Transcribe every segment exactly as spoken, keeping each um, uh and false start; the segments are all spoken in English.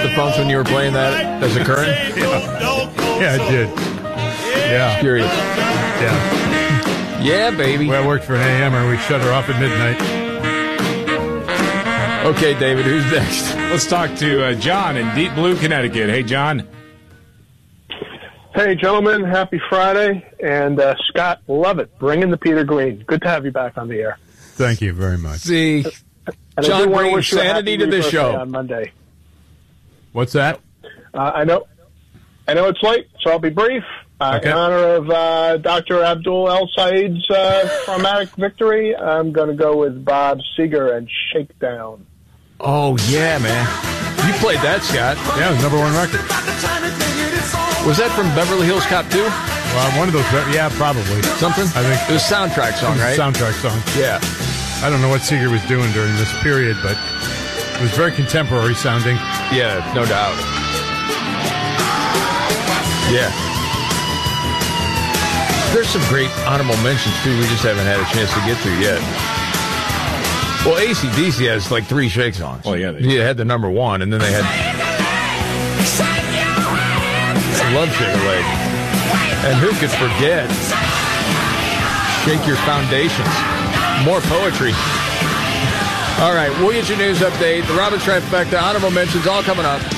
the phones when you were playing that as a current? Yeah, yeah I did. Yeah. Curious. Yeah. Yeah, baby. Well, I worked for an A M er. We shut her off at midnight. Okay, David, who's next? Let's talk to uh, John in Deep Blue, Connecticut. Hey, John. Hey, gentlemen. Happy Friday. And uh, Scott, love it. Bringing the Peter Green. Good to have you back on the air. Thank you very much. See, and John brings sanity to this show. On Monday. What's that? Uh, I know I know it's late, so I'll be brief. Uh, Okay. In honor of uh, Doctor Abdul El Said's uh, traumatic victory, I'm going to go with Bob Seger and Shakedown. Oh, yeah, man. You played that, Scott. Yeah, it was number one record. Was that from Beverly Hills Cop two? Well, one of those, yeah, probably. Something? I think It was a soundtrack song, right? Soundtrack song. Yeah. I don't know what Seeger was doing during this period, but it was very contemporary sounding. Yeah, no doubt. Yeah. There's some great honorable mentions, too, we just haven't had a chance to get through yet. Well, A C D C has like three Shake songs. Oh, yeah. They They had the number one, and then they had I love Shake a Leg. And who could forget Shake Your Foundations. More poetry. All right, we'll get your news update. The Robbins Trifecta, honorable mentions, all coming up.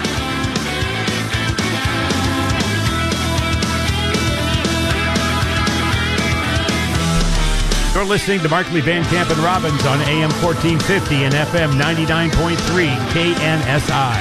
You're listening to Markley, Van Camp, and Robbins on A M fourteen fifty and F M ninety-nine point three K N S I.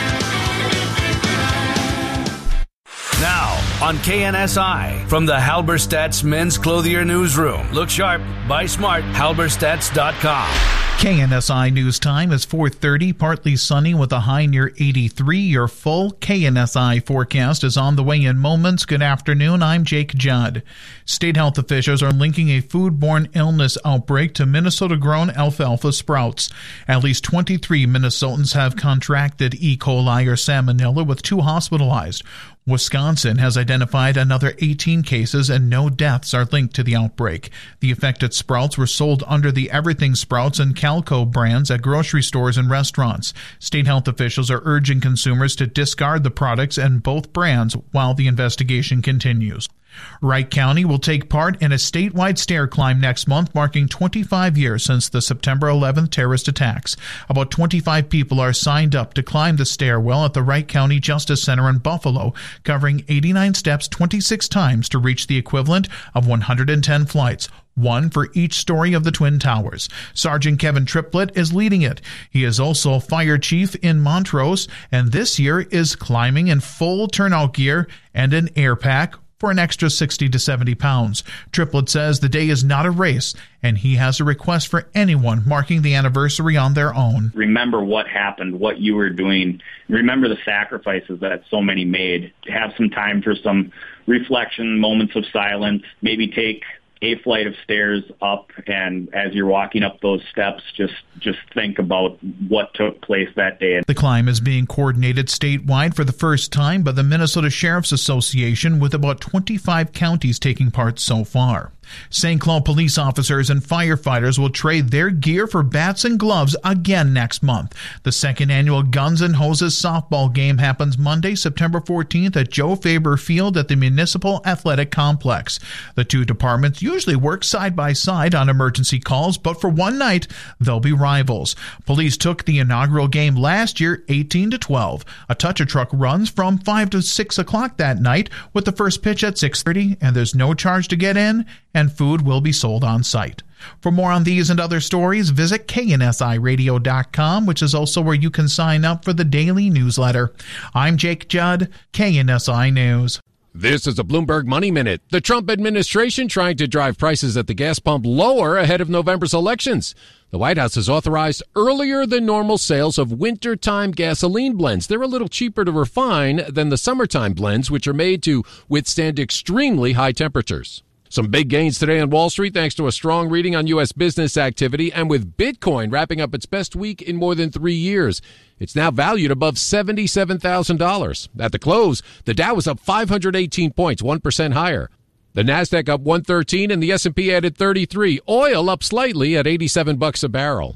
Now, on K N S I, from the Halberstadt's Men's Clothier Newsroom. Look sharp, buy smart, halberstats dot com. K N S I News Time is four thirty, partly sunny with a high near eighty-three. Your full K N S I forecast is on the way in moments. Good afternoon, I'm Jake Judd. State health officials are linking a foodborne illness outbreak to Minnesota-grown alfalfa sprouts. At least twenty-three Minnesotans have contracted E. coli or salmonella, with two hospitalized. Wisconsin has identified another eighteen cases and no deaths are linked to the outbreak. The affected sprouts were sold under the Everything Sprouts and Calco brands at grocery stores and restaurants. State health officials are urging consumers to discard the products in both brands while the investigation continues. Wright County will take part in a statewide stair climb next month, marking twenty-five years since the September eleventh terrorist attacks. About twenty-five people are signed up to climb the stairwell at the Wright County Justice Center in Buffalo, covering eighty-nine steps twenty-six times to reach the equivalent of one hundred ten flights, one for each story of the Twin Towers. Sergeant Kevin Triplett is leading it. He is also fire chief in Montrose, and this year is climbing in full turnout gear and an air pack for an extra sixty to seventy pounds. Triplett says the day is not a race, and he has a request for anyone marking the anniversary on their own. Remember what happened, what you were doing. Remember the sacrifices that so many made. Have some time for some reflection, moments of silence. Maybe take a flight of stairs up, and as you're walking up those steps, just just think about what took place that day. The climb is being coordinated statewide for the first time by the Minnesota Sheriff's Association, with about twenty-five counties taking part so far. Saint Cloud police officers and firefighters will trade their gear for bats and gloves again next month. The second annual Guns and Hoses softball game happens Monday, September fourteenth at Joe Faber Field at the Municipal Athletic Complex. The two departments usually work side by side on emergency calls, but for one night, they'll be rivals. Police took the inaugural game last year eighteen to twelve. A touch-a-truck runs from five to six o'clock that night, with the first pitch at six thirty, and there's no charge to get in, and food will be sold on site. For more on these and other stories, visit K N S I radio dot com, which is also where you can sign up for the daily newsletter. I'm Jake Judd, K N S I News. This is a Bloomberg Money Minute. The Trump administration trying to drive prices at the gas pump lower ahead of November's elections. The White House has authorized earlier than normal sales of wintertime gasoline blends. They're a little cheaper to refine than the summertime blends, which are made to withstand extremely high temperatures. Some big gains today on Wall Street thanks to a strong reading on U S business activity, and with Bitcoin wrapping up its best week in more than three years. It's now valued above seventy-seven thousand dollars. At the close, the Dow was up five hundred eighteen points, one percent higher. The Nasdaq up one thirteen and the S and P added thirty-three. Oil up slightly at eighty-seven bucks a barrel.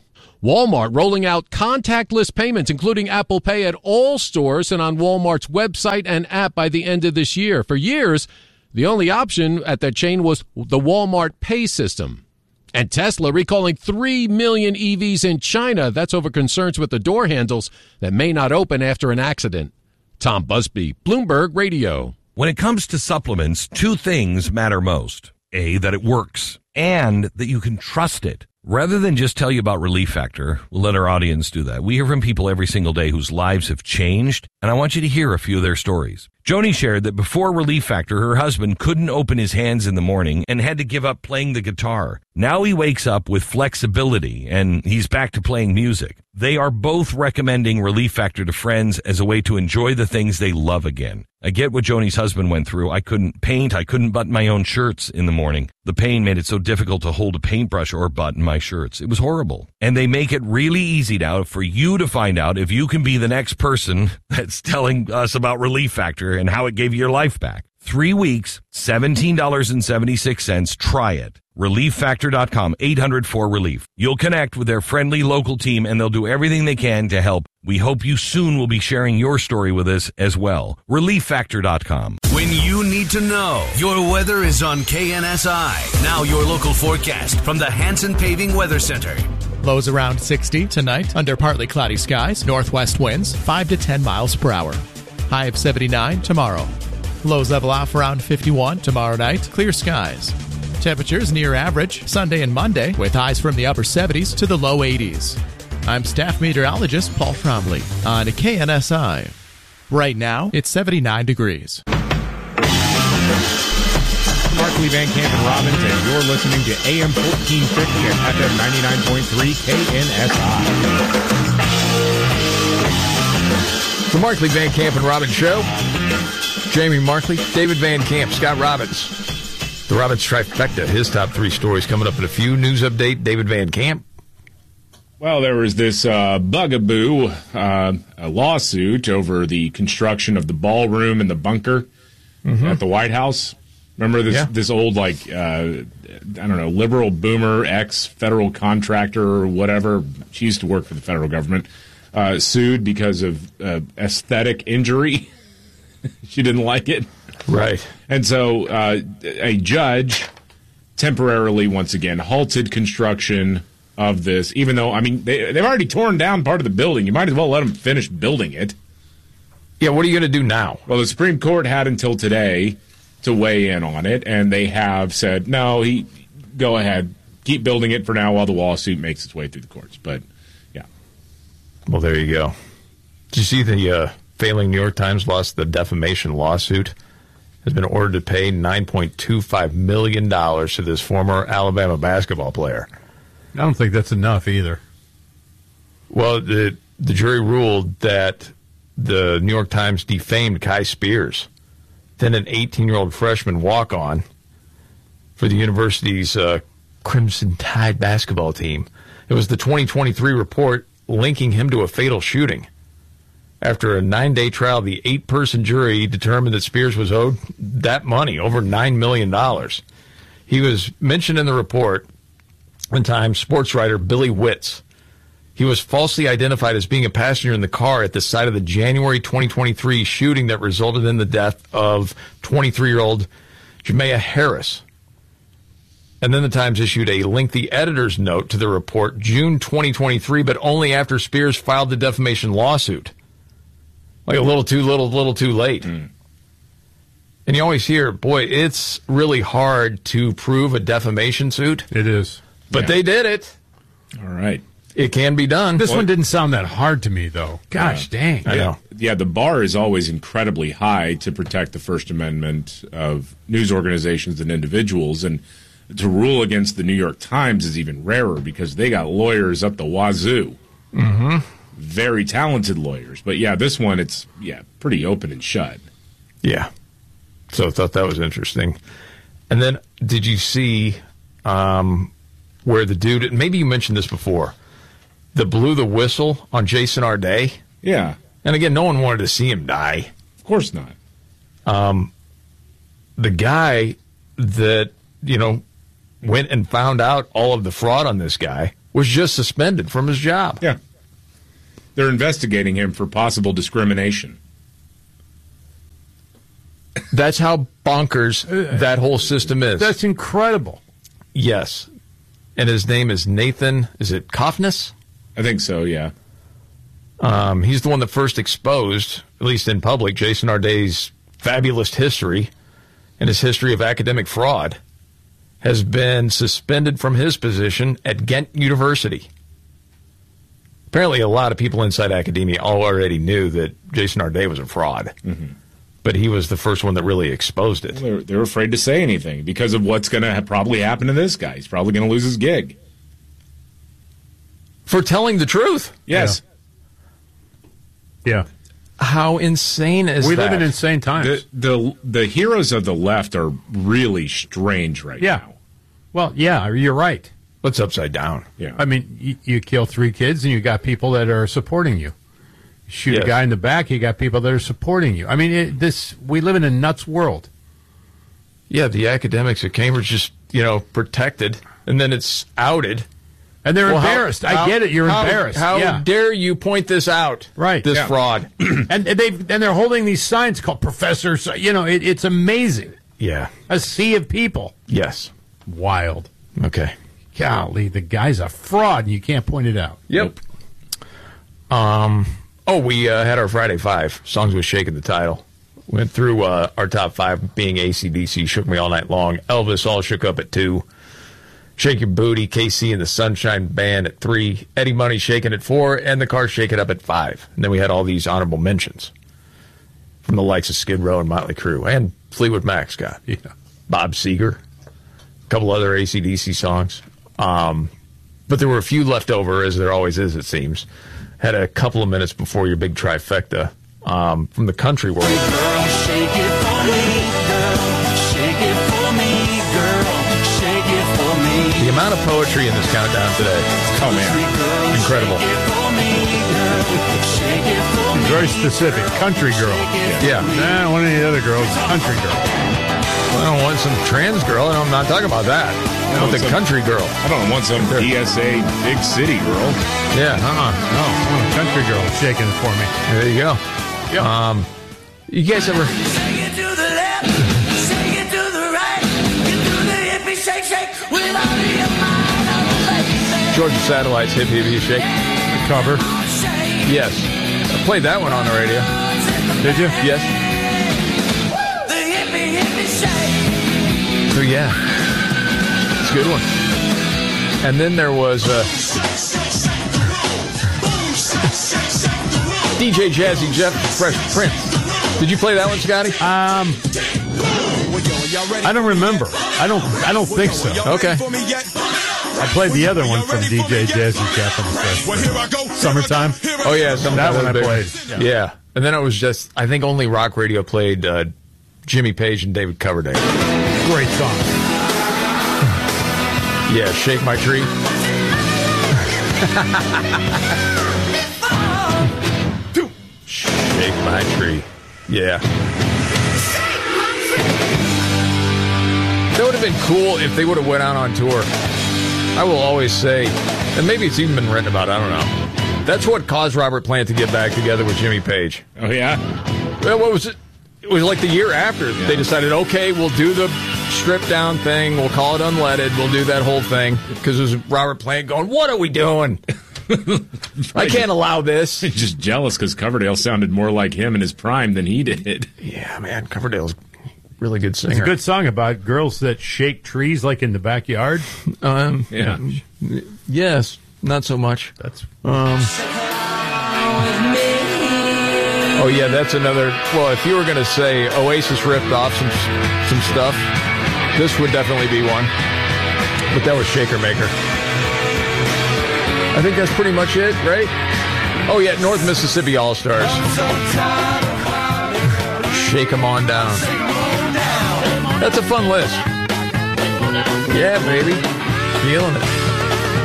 Walmart rolling out contactless payments, including Apple Pay at all stores and on Walmart's website and app by the end of this year. For years, the only option at that chain was the Walmart Pay system. And Tesla recalling three million E Vs in China. That's over concerns with the door handles that may not open after an accident. Tom Busby, Bloomberg Radio. When it comes to supplements, two things matter most. A, that it works, and that you can trust it. Rather than just tell you about Relief Factor, we'll let our audience do that. We hear from people every single day whose lives have changed, and I want you to hear a few of their stories. Joni shared that before Relief Factor, her husband couldn't open his hands in the morning and had to give up playing the guitar. Now he wakes up with flexibility, and he's back to playing music. They are both recommending Relief Factor to friends as a way to enjoy the things they love again. I get what Joni's husband went through. I couldn't paint. I couldn't button my own shirts in the morning. The pain made it so difficult to hold a paintbrush or button my shirts. It was horrible. And they make it really easy now for you to find out if you can be the next person that's telling us about Relief Factor and how it gave you your life back. Three weeks, seventeen dollars and seventy-six cents. Try it. relief factor dot com, eight hundred four relief. You'll connect with their friendly local team, and they'll do everything they can to help. We hope you soon will be sharing your story with us as well. relief factor dot com. When you need to know, your weather is on K N S I. Now your local forecast from the Hanson Paving Weather Center. Lows around sixty tonight under partly cloudy skies. Northwest winds five to ten miles per hour. High of seventy-nine tomorrow. Lows level off around fifty-one tomorrow night. Clear skies. Temperatures near average Sunday and Monday with highs from the upper seventies to the low eighties. I'm staff meteorologist Paul Trombley on K N S I. Right now, it's seventy-nine degrees. Markley, Van Camp, and Robbins, and you're listening to A M fourteen fifty and F M ninety-nine point three K N S I. The Markley, Van Camp, and Robbins Show. Jamie Markley, David Van Camp, Scott Robbins. The Robbins trifecta, his top three stories coming up in a few. News update, David Van Camp. Well, there was this uh, bugaboo, uh, a lawsuit over the construction of the ballroom and the bunker mm-hmm. at the White House. Remember this yeah. this old, like, uh, I don't know, liberal boomer, ex-federal contractor or whatever. She used to work for the federal government. Uh, sued because of uh, aesthetic injury. She didn't like it. Right. And so uh, a judge temporarily, once again, halted construction of this, even though, I mean, they, they've already torn down part of the building. You might as well let them finish building it. Yeah, what are you going to do now? Well, the Supreme Court had until today to weigh in on it, and they have said, no, he go ahead, keep building it for now while the lawsuit makes its way through the courts. But, yeah. Well, there you go. Did you see the uh, failing New York Times lost the defamation lawsuit? Has been ordered to pay nine point two five million dollars to this former Alabama basketball player. I don't think that's enough either. Well, the the jury ruled that the New York Times defamed Kai Spears, then an eighteen-year-old freshman walk-on for the university's uh, Crimson Tide basketball team. It was the twenty twenty-three report linking him to a fatal shooting. After a nine-day trial, the eight-person jury determined that Spears was owed that money, over nine million dollars. He was mentioned in the report, one time, sports writer Billy Witz. He was falsely identified as being a passenger in the car at the site of the January twenty twenty-three shooting that resulted in the death of twenty-three-year-old Jamea Harris. And then the Times issued a lengthy editor's note to the report June twenty twenty-three, but only after Spears filed the defamation lawsuit. Like a little too little, little too late. Mm. And you always hear, boy, it's really hard to prove a defamation suit. It is. But yeah. They did it. All right. It can be done. This what? one didn't sound that hard to me, though. Gosh, yeah. dang. I know. Yeah, the bar is always incredibly high to protect the First Amendment of news organizations and individuals. And to rule against the New York Times is even rarer because they got lawyers up the wazoo. Mm-hmm. Very talented lawyers. But, yeah, this one, it's, yeah, pretty open and shut. Yeah. So I thought that was interesting. And then did you see um, where the dude, maybe you mentioned this before, that blew the whistle on Jason Arday? Yeah. And, again, no one wanted to see him die. Of course not. Um, the guy that, you know, went and found out all of the fraud on this guy, was just suspended from his job. Yeah. They're investigating him for possible discrimination. That's how bonkers that whole system is. That's incredible. Yes. And his name is Nathan, is it Kofnis? I think so, yeah. Um, he's the one that first exposed, at least in public, Jason Arday's fabulous history and his history of academic fraud. Has been suspended from his position at Ghent University. Apparently, a lot of people inside academia already knew that Jason Arday was a fraud. Mm-hmm. But he was the first one that really exposed it. Well, they're, they're afraid to say anything because of what's going to ha- probably happen to this guy. He's probably going to lose his gig. For telling the truth. Yes. Yeah. yeah. How insane is we that? We live in insane times. The, the the heroes of the left are really strange right yeah. now. Well, yeah, you're right. What's upside down? Yeah. I mean, you, you kill three kids and you got people that are supporting you. Shoot yes. a guy in the back, you got people that are supporting you. I mean, it, this we live in a nuts world. Yeah, the academics at Cambridge just, you know, protected, and then it's outed. And they're well, embarrassed. How, I get it. You're how, embarrassed. How yeah. dare you point this out? Right. This yeah. fraud. and they and they're holding these signs called professors. You know, it, it's amazing. Yeah. A sea of people. Yes. Wild. Okay. Golly, the guy's a fraud, and you can't point it out. Yep. Nope. Um. Oh, we uh, had our Friday Five. Songs with Shaking the title. Went through uh, our top five being A C D C, Shook Me All Night Long. Elvis, All Shook Up at two. Shake Your Booty, K C and the Sunshine Band at three. Eddie Money Shaking at four. And the Cars Shake It Up at five. And then we had all these honorable mentions from the likes of Skid Row and Motley Crue. And Fleetwood Mac, Scott. Yeah. Bob Seger. A couple other A C D C songs. Um, but there were a few left over, as there always is, it seems. Had a couple of minutes before your big trifecta um, from the country world. Girl, shake it for me, girl. Shake it for me, girl. Shake it for me. The amount of poetry in this countdown today. Oh, man. Incredible. Very specific. Country girl. Yeah. Nah, one of the other girls. Country girl. Well, I don't want some trans girl, and I'm not talking about that. I want the some, country girl. I don't want some D S A big city girl. Yeah, uh-uh. No, I want a country girl shaking it for me. There you go. Yep. Um, you guys ever... Shake it to the left, shake it to the right, you do the hippie shake, shake with all of your mind on the face. Georgia Satellite's Hip Hippie Shake cover. Yes. I played that one on the radio. Did you? Yes. The hippie, hippie shake. So, yeah. It's a good one. And then there was uh, D J Jazzy Jeff, Fresh Prince. Did you play that one, Scotty? Um, I don't remember. I don't. I don't think so. Okay. I played the other one from D J Jazzy Jeff on the Fresh. Summertime. Oh yeah, Summertime. That one I big. played. Yeah. yeah, and then it was just. I think only Rock Radio played uh, Jimmy Page and David Coverdale. Great song. Yeah, Shake My Tree. Shake My Tree. Yeah. That would have been cool if they would have went out on tour. I will always say, and maybe it's even been written about, I don't know. That's what caused Robert Plant to get back together with Jimmy Page. Oh, yeah? Well, what was it? It was like the year after. Yeah. They decided, okay, we'll do the stripped down thing. We'll call it Unleaded. We'll do that whole thing. Because it was Robert Plant going, what are we doing? I can't allow this. He's just jealous because Coverdale sounded more like him in his prime than he did. Yeah, man, Coverdale's a really good singer. It's a good song about girls that shake trees like in the backyard. Um, yeah. Yes, not so much. That's. Um, oh yeah, that's another. Well, if you were going to say Oasis ripped off some some stuff, this would definitely be one. But that was Shaker Maker. I think that's pretty much it, right? Oh, yeah, North Mississippi All-Stars. Shake 'em on down. That's a fun list. Yeah, baby. Feeling it.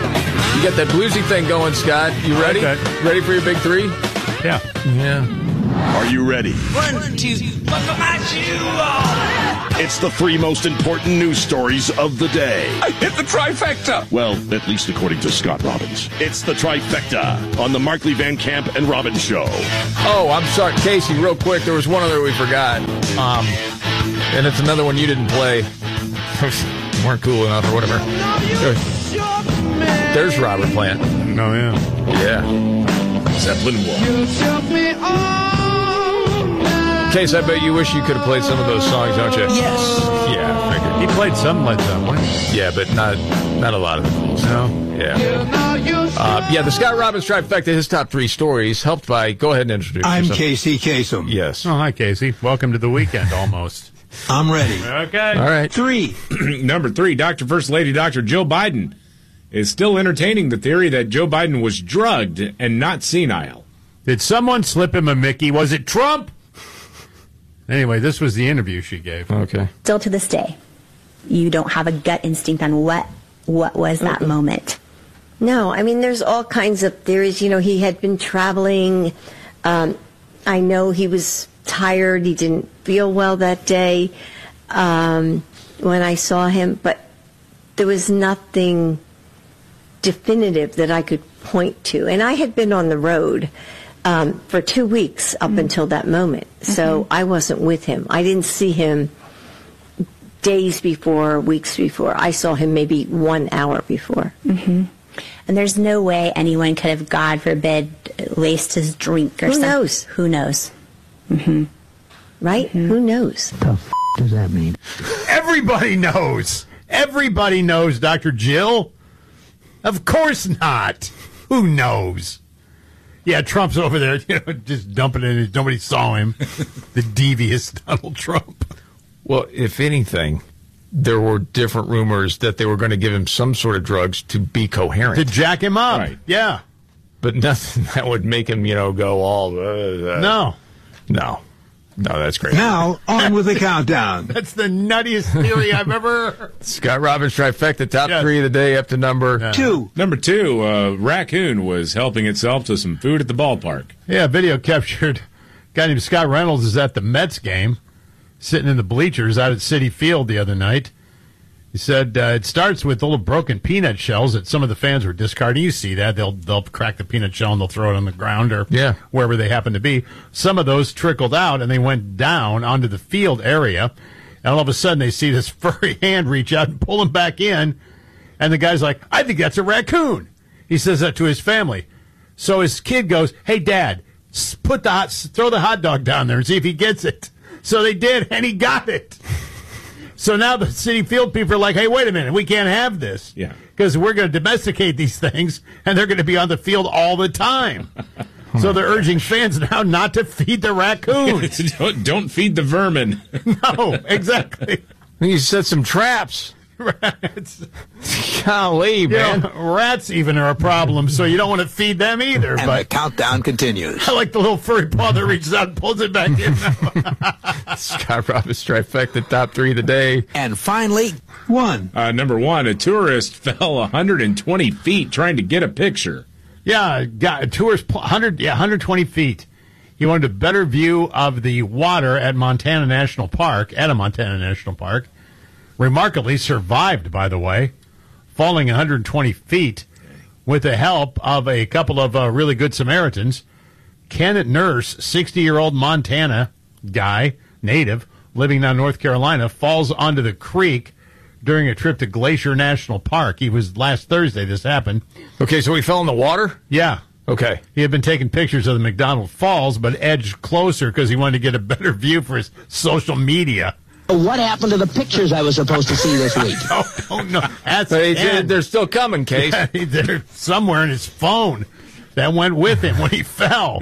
You got that bluesy thing going, Scott. You ready? Okay. Ready for your big three? Yeah. Yeah. Are you ready? One, two, buckle my shoe on. It's the three most important news stories of the day. I hit the trifecta. Well, at least according to Scott Robbins. It's the trifecta on the Markley, Van Camp, and Robbins Show. Oh, I'm sorry. Casey, real quick, there was one other we forgot. Um, and it's another one you didn't play. Weren't cool enough or whatever. There's Robert Plant. Oh, yeah. Yeah. Zeppelin War. Case, I bet you wish you could have played some of those songs, don't you? Yes. Yeah, I figured. He played some Led Zeppelin. Yeah, but not not a lot of them. No. Yeah. Uh, yeah, the Scott Robbins trifecta, his top three stories, helped by, go ahead and introduce I'm yourself. Casey Kasem. Yes. Oh, hi, Casey. Welcome to the weekend, almost. I'm ready. Okay. All right. Three. Number three, Doctor First Lady Doctor Joe Biden is still entertaining the theory that Joe Biden was drugged and not senile. Did someone slip him a Mickey? Was it Trump? Anyway, this was the interview she gave. Okay. Still to this day, you don't have a gut instinct on what what was that Mm-mm. moment. No, I mean, there's all kinds of theories. You know, he had been traveling. Um, I know he was tired. He didn't feel well that day um, when I saw him, but there was nothing definitive that I could point to. And I had been on the road um, for two weeks up mm-hmm. until that moment, so mm-hmm. I wasn't with him. I didn't see him days before, weeks before. I saw him maybe one hour before. Mm-hmm. And there's no way anyone could have, God forbid, laced his drink or Who something. knows? Who knows? Mm-hmm. Right? Mm-hmm. Who knows? The f- does that mean? Everybody knows. Everybody knows, Doctor Jill. Of course not. Who knows? Yeah, Trump's over there, you know, just dumping it in. Nobody saw him. The devious Donald Trump. Well, if anything, there were different rumors that they were going to give him some sort of drugs to be coherent. To jack him up. Right. Yeah. But nothing that would make him, you know, go all... Uh, uh, no. No. No, that's great. Now, on with the countdown. That's the nuttiest theory I've ever heard. Scott Robbins trifecta, top yes. three of the day up to number... Yeah. Two. Number two, a raccoon was helping itself to some food at the ballpark. Yeah, video captured. A guy named Scott Reynolds is at the Mets game, sitting in the bleachers out at Citi Field the other night. He said uh, it starts with little broken peanut shells that some of the fans were discarding. You see that. They'll they'll crack the peanut shell and they'll throw it on the ground or yeah. wherever they happen to be. Some of those trickled out and they went down onto the field area. And all of a sudden they see this furry hand reach out and pull him back in. And the guy's like, I think that's a raccoon. He says that to his family. So his kid goes, hey, Dad, put the hot, throw the hot dog down there and see if he gets it. So they did, and he got it. So now the Citi Field people are like, hey, wait a minute, we can't have this. Yeah. Because we're going to domesticate these things, and they're going to be on the field all the time. oh so they're gosh. urging fans now not to feed the raccoons. don't, don't feed the vermin. No, exactly. You set some traps. Rats. Golly, man. You know, rats even are a problem, so you don't want to feed them either. And but the countdown continues. I like the little furry paw that reaches out and pulls it back in. Scott Robbins trifecta, top three of the day. And finally, one. Uh, number one, a tourist fell one hundred twenty feet trying to get a picture. Yeah, got a tourist, one hundred, yeah, one hundred twenty feet. He wanted a better view of the water at Montana National Park, at a Montana National Park. Remarkably survived, by the way, falling one hundred twenty feet with the help of a couple of uh, really good Samaritans. Kenneth Nurse, sixty-year-old Montana guy, native, living down in North Carolina, falls onto the creek during a trip to Glacier National Park. He was last Thursday this happened. Okay, so he fell in the water? Yeah. Okay. He had been taking pictures of the McDonald Falls, but edged closer because he wanted to get a better view for his social media. What happened to the pictures I was supposed to see this week? I don't know. That's they did, they're still coming, Case. They're somewhere in his phone that went with him when he fell.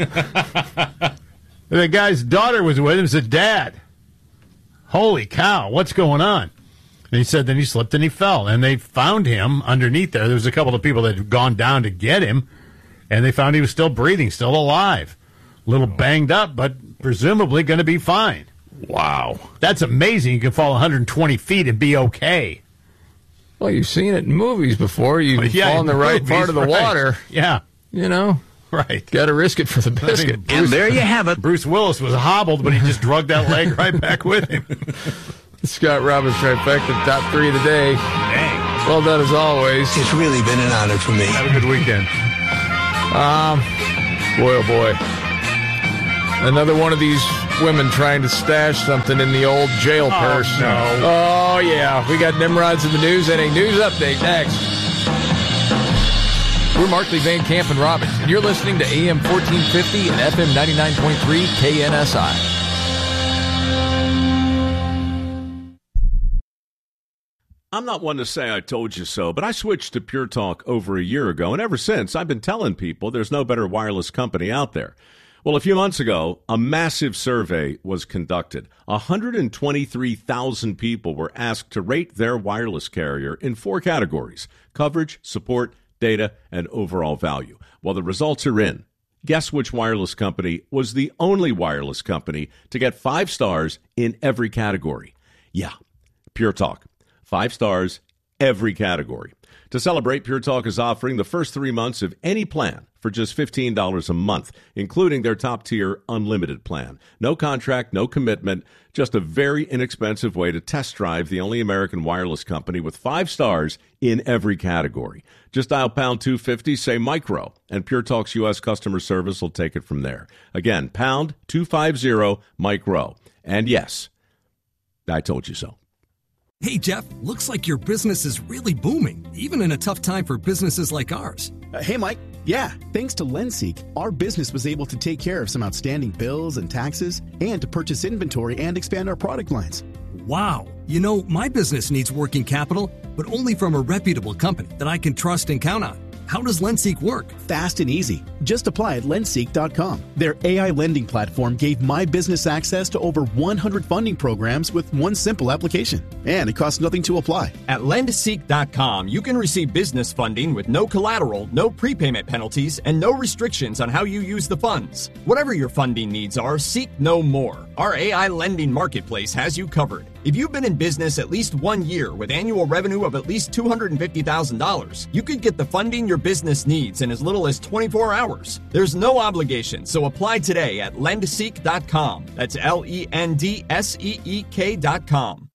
The guy's daughter was with him and said, Dad, holy cow, what's going on? And he said then he slipped and he fell. And they found him underneath there. There was a couple of people that had gone down to get him, and they found he was still breathing, still alive. A little banged up, but presumably going to be fine. Wow. That's amazing. You can fall one hundred twenty feet and be okay. Well, you've seen it in movies before. You yeah, fall in the right movies, part of the right. water. Yeah. You know? Right. Got to risk it for the biscuit. I mean, Bruce, and there you have it. Bruce Willis was hobbled, but he just drugged that leg right back with him. Scott Robbins trifecta, top three of the day. Dang. Well done as always. It's really been an honor for me. Have a good weekend. Um, boy, oh boy. Another one of these women trying to stash something in the old jail oh, purse. No. Oh, yeah. We got Nimrods in the news and a news update next. We're Markley, Van Camp, and Robbins, and you're listening to A M fourteen fifty and F M ninety-nine point three K N S I. I'm not one to say I told you so, but I switched to Pure Talk over a year ago, and ever since, I've been telling people there's no better wireless company out there. Well, a few months ago, a massive survey was conducted. one hundred twenty-three thousand people were asked to rate their wireless carrier in four categories: coverage, support, data, and overall value. Well, the results are in. Guess which wireless company was the only wireless company to get five stars in every category? Yeah, Pure Talk. Five stars, every category. To celebrate, Pure Talk is offering the first three months of any plan for just fifteen dollars a month, including their top-tier unlimited plan. No contract, no commitment, just a very inexpensive way to test drive the only American wireless company with five stars in every category. Just dial pound two fifty, say micro, and Pure Talk's U S customer service will take it from there. Again, pound two fifty, micro. And yes, I told you so. Hey, Jeff, looks like your business is really booming, even in a tough time for businesses like ours. Uh, hey, Mike. Yeah, thanks to LendSeek, our business was able to take care of some outstanding bills and taxes and to purchase inventory and expand our product lines. Wow. You know, my business needs working capital, but only from a reputable company that I can trust and count on. How does LendSeek work? Fast and easy. Just apply at lendseek dot com. Their A I lending platform gave my business access to over one hundred funding programs with one simple application. And it costs nothing to apply. At lendseek dot com, you can receive business funding with no collateral, no prepayment penalties, and no restrictions on how you use the funds. Whatever your funding needs are, seek no more. Our A I lending marketplace has you covered. If you've been in business at least one year with annual revenue of at least two hundred fifty thousand dollars, you could get the funding your business needs in as little as twenty-four hours. There's no obligation, so apply today at lendseek dot com. That's L E N D S E E K dot com.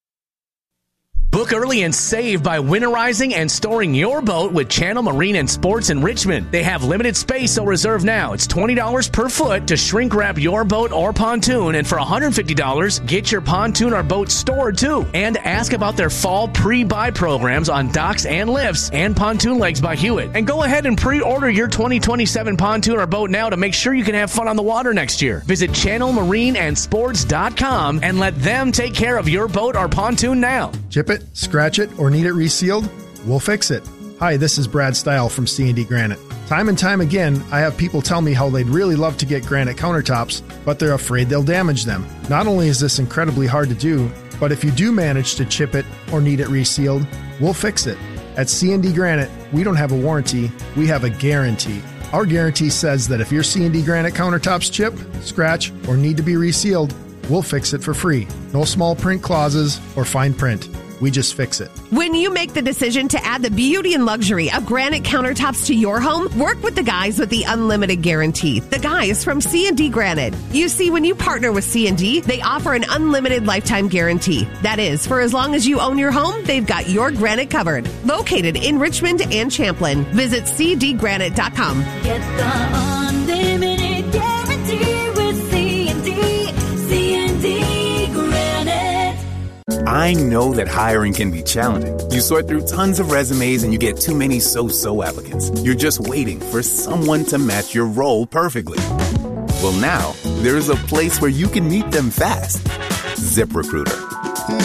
Book early and save by winterizing and storing your boat with Channel Marine and Sports in Richmond. They have limited space, so reserve now. It's twenty dollars per foot to shrink wrap your boat or pontoon, and for one hundred fifty dollars, get your pontoon or boat stored too. And ask about their fall pre-buy programs on docks and lifts and pontoon legs by Hewitt. And go ahead and pre-order your twenty twenty-seven pontoon or boat now to make sure you can have fun on the water next year. Visit channel marine and sports dot com and let them take care of your boat or pontoon now. Chip it, scratch it, or need it resealed? We'll fix it. Hi, this is Brad Stile from C and D Granite. Time and time again, I have people tell me how they'd really love to get granite countertops, but they're afraid they'll damage them. Not only is this incredibly hard to do, but if you do manage to chip it or need it resealed, we'll fix it. At C and D Granite, we don't have a warranty, we have a guarantee. Our guarantee says that if your C and D Granite countertops chip, scratch, or need to be resealed, we'll fix it for free. No small print clauses or fine print. We just fix it. When you make the decision to add the beauty and luxury of granite countertops to your home, work with the guys with the unlimited guarantee. The guys from C and D Granite. You see, when you partner with C and D, they offer an unlimited lifetime guarantee. That is, for as long as you own your home, they've got your granite covered. Located in Richmond and Champlin. Visit c d granite dot com. Get the unlimited guarantee with C and D. C and D Granite. I know that hiring can be challenging. You sort through tons of resumes and you get too many so-so applicants. You're just waiting for someone to match your role perfectly. Well, now, there's a place where you can meet them fast. ZipRecruiter.